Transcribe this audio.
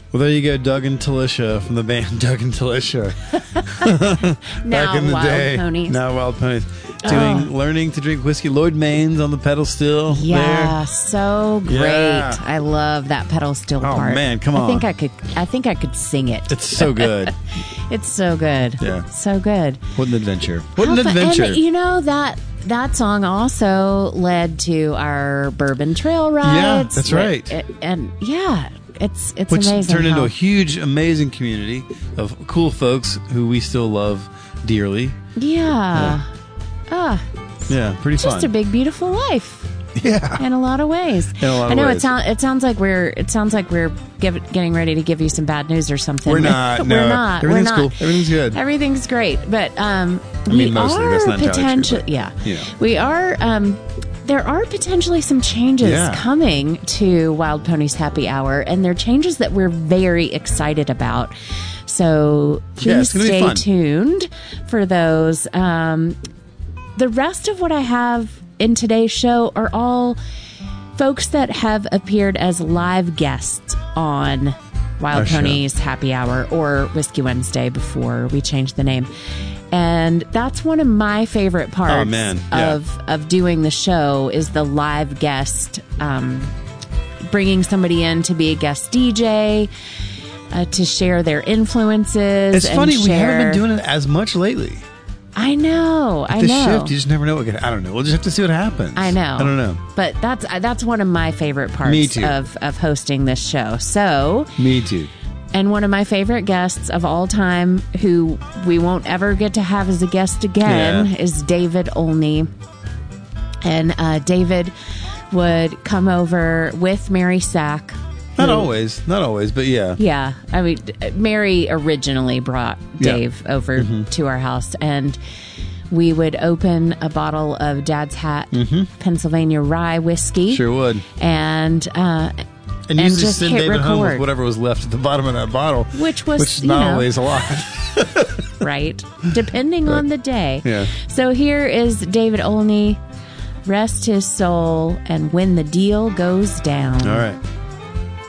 Well, there you go, Doug and Talisha from the band Doug and Talisha. Now Back in the Wild day. Ponies. Now Wild Ponies. Learning to drink whiskey. Lloyd Main's on the pedal steel. Yeah, so great. Yeah. I love that pedal steel part. Oh man, come on. I think I could sing it. It's so good. It's so good. Yeah. So good. What an adventure. What an adventure. And you know that song also led to our Bourbon Trail rides. Yeah, that's right. It's Which amazing. turned into a huge, amazing community of cool folks who we still love dearly. Yeah. Yeah, pretty fun. Just a big, beautiful life. Yeah. In a lot of ways. I know it sounds like we're getting ready to give you some bad news or something. We're not. No. We're not. Everything's We're not. cool. Everything's good. Everything's great, but mostly. That's not entirely true, but, yeah. you know. We are. There are potentially some changes coming to Wild Ponies Happy Hour, and they're changes that we're very excited about. So please stay tuned for those. The rest of what I have in today's show are all folks that have appeared as live guests on Wild Ponies Happy Hour or Whiskey Wednesday before we changed the name. And that's one of my favorite parts of doing the show is the live guest, bringing somebody in to be a guest DJ, to share their influences. It's funny, we haven't been doing it as much lately. I know. The shift, you just never know what I don't know. We'll just have to see what happens. I know. I don't know. But that's one of my favorite parts of hosting this show. So me too. And one of my favorite guests of all time, who we won't ever get to have as a guest again, is David Olney. And David would come over with Mary Sack. Not always, but yeah. Yeah. I mean, Mary originally brought Dave over to our house, and we would open a bottle of Dad's Hat Pennsylvania rye whiskey. Sure would. And usually just send hit David record. home with whatever was left at the bottom of that bottle. Which was not always a lot. Right. Depending on the day. Yeah. So here is David Olney, Rest His Soul, and When the Deal Goes Down. All right.